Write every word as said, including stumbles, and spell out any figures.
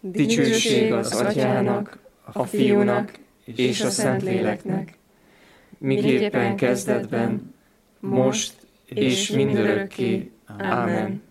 Dicsőség az Atyának, a Fiúnak és a Szentléleknek, miképpen kezdetben, most és mindörökké. Ámen.